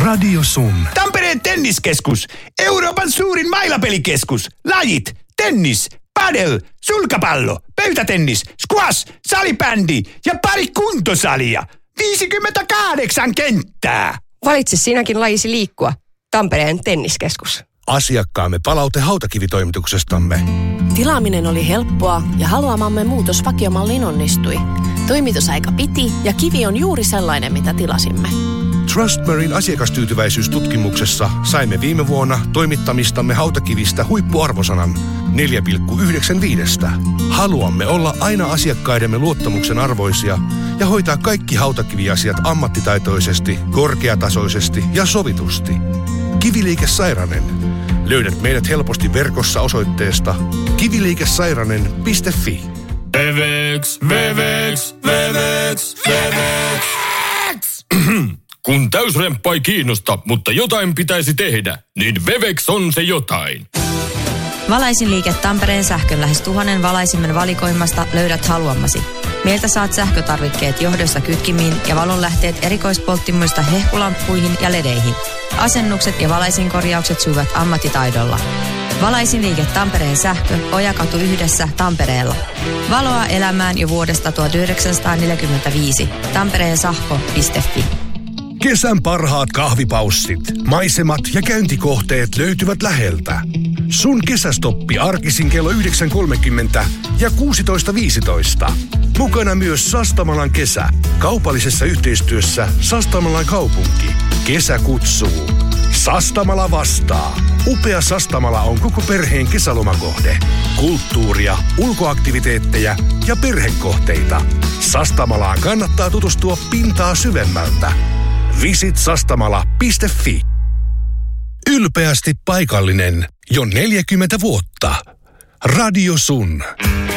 Radio Sun. Tampereen tenniskeskus. Euroopan suurin mailapelikeskus. Lajit. Tennis. Padel. Sulkapallo. Pöytätennis. Squash. Salibändi. Ja pari kuntosalia. 58 kenttää. Valitse sinäkin lajisi liikkua. Tampereen tenniskeskus. Asiakkaamme palaute hautakivitoimituksestamme. Tilaaminen oli helppoa ja haluamamme muutos vakiomalliin onnistui. Toimitusaika piti ja kivi on juuri sellainen, mitä tilasimme. Trustmarine asiakastyytyväisyystutkimuksessa saimme viime vuonna toimittamistamme hautakivistä huippuarvosanan 4,95. Haluamme olla aina asiakkaidemme luottamuksen arvoisia ja hoitaa kaikki hautakiviasiat ammattitaitoisesti, korkeatasoisesti ja sovitusti. Kiviliike Sairanen. Löydät meidät helposti verkossa osoitteesta kiviliikesairanen.fi. Wevex. Kun täysremppa ei kiinnosta, mutta jotain pitäisi tehdä, niin Wevex on se jotain. Valaisinliike Tampereen sähkön lähes 1000 valaisimen valikoimasta löydät haluamasi. Meiltä saat sähkötarvikkeet johdosta kytkimiin ja valonlähteet erikoispolttimuista hehkulamppuihin ja ledeihin. Asennukset ja valaisinkorjaukset sujuvat ammattitaidolla. Valaisinliike Tampereen sähkö, Ojakatu 1 Tampereella. Valoa elämään jo vuodesta 1945. tampereensahko.fi. Kesän parhaat kahvipaussit, maisemat ja käyntikohteet löytyvät läheltä. Sun kesästoppi arkisin kello 9.30 ja 16.15. Mukana myös Sastamalan kesä. Kaupallisessa yhteistyössä Sastamalan kaupunki. Kesä kutsuu. Sastamala vastaa. Upea Sastamala on koko perheen kesälomakohde. Kulttuuria, ulkoaktiviteetteja ja perhekohteita. Sastamalaan kannattaa tutustua pintaa syvemmältä. Visit sastamala.fi. Ylpeästi paikallinen jo 40 vuotta. Radio Sun.